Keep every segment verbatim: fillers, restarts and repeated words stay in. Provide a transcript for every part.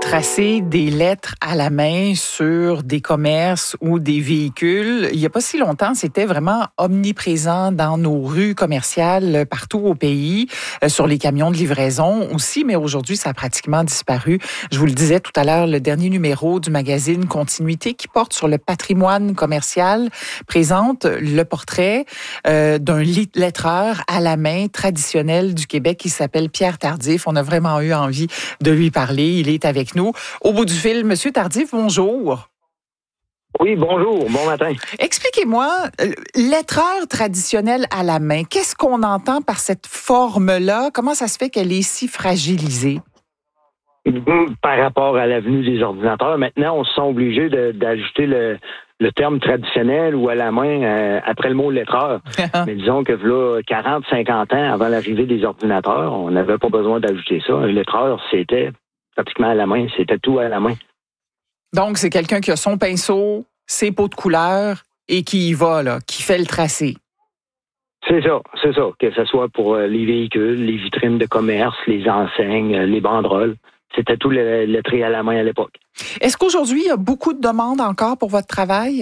tracer des lettres à la main sur des commerces ou des véhicules. Il n'y a pas si longtemps, c'était vraiment omniprésent dans nos rues commerciales partout au pays, euh, sur les camions de livraison aussi, mais aujourd'hui, ça a pratiquement disparu. Je vous le disais tout à l'heure, le dernier numéro du magazine Continuité qui porte sur le patrimoine commercial présente le portrait euh, d'un lettreur à la main traditionnel du Québec qui s'appelle Pierre Tardif. On a vraiment eu envie de lui parler. Il est avec nous. Au bout du fil, Monsieur Tardif, bonjour. Oui, bonjour, bon matin. Expliquez-moi, lettreur traditionnel à la main, qu'est-ce qu'on entend par cette forme-là? Comment ça se fait qu'elle est si fragilisée? Par rapport à l'avenue des ordinateurs, maintenant, on se sent obligé de, d'ajouter le, le terme traditionnel ou à la main euh, après le mot lettreur. Mais disons que là, quarante, cinquante ans avant l'arrivée des ordinateurs, on n'avait pas besoin d'ajouter ça. Un lettreur, c'était pratiquement à la main, c'était tout à la main. Donc, c'est quelqu'un qui a son pinceau, ses pots de couleur et qui y va, là, qui fait le tracé. C'est ça, c'est ça. Que ce soit pour les véhicules, les vitrines de commerce, les enseignes, les banderoles. C'était tout le lettré à la main à l'époque. Est-ce qu'aujourd'hui, il y a beaucoup de demandes encore pour votre travail?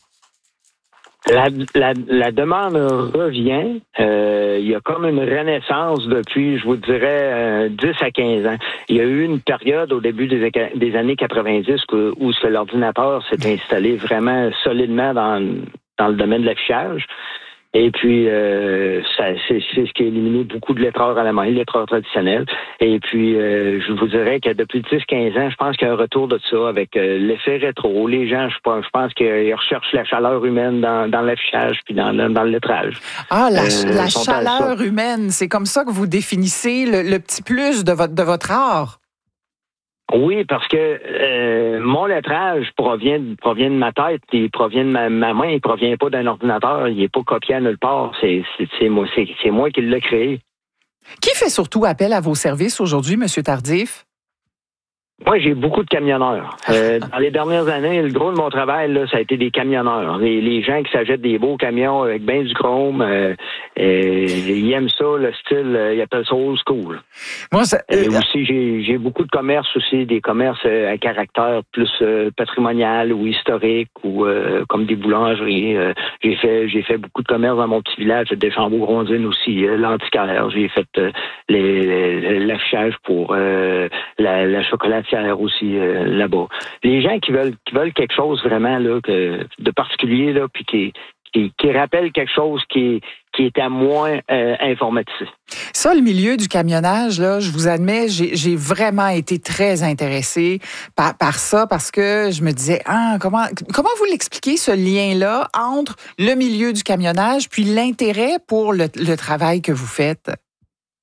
La, la, la demande revient. Euh, il y a comme une renaissance depuis, je vous dirais, euh, dix à quinze ans. Il y a eu une période au début des, des années quatre-vingt-dix où, où l'ordinateur s'est installé vraiment solidement dans, dans le domaine de l'affichage. Et puis, euh, ça, c'est, c'est ce qui a éliminé beaucoup de lettreurs à la main, lettreurs traditionnels. Et puis, euh, je vous dirais que depuis dix à quinze ans, je pense qu'il y a un retour de ça avec euh, l'effet rétro. Les gens, je pense, je pense qu'ils recherchent la chaleur humaine dans, dans l'affichage puis dans, dans le lettrage. Ah, la, euh, la chaleur humaine, c'est comme ça que vous définissez le, le petit plus de votre, de votre art? Oui, parce que euh, mon lettrage provient, provient de ma tête, il provient de ma, ma main, il provient pas d'un ordinateur, il n'est pas copié à nulle part, c'est, c'est, c'est, moi, c'est, c'est moi qui l'ai créé. Qui fait surtout appel à vos services aujourd'hui, M. Tardif? Moi, j'ai beaucoup de camionneurs. Euh, dans les dernières années, le gros de mon travail, là, ça a été des camionneurs. Les, les gens qui s'achètent des beaux camions avec bien du chrome, euh, euh, ils aiment ça, le style, euh, ils appellent ça old school. Moi, ça, euh, Et aussi, j'ai, j'ai beaucoup de commerces aussi, des commerces euh, à caractère plus euh, patrimonial ou historique ou euh, comme des boulangeries. Euh, j'ai fait j'ai fait beaucoup de commerces dans mon petit village de Deschambault-Grondines aussi, euh, l'antiquaire. J'ai fait euh, les, les, l'affichage pour euh, la, la chocolat aussi euh, là-bas. Les gens qui veulent qui veulent quelque chose vraiment là que, de particulier là puis qui qui, qui rappelle quelque chose qui qui est à moins euh, informatisé. Ça, le milieu du camionnage, là, je vous admets, j'ai, j'ai vraiment été très intéressée par, par ça parce que je me disais, ah, comment, comment vous l'expliquez, ce lien-là entre le milieu du camionnage puis l'intérêt pour le, le travail que vous faites?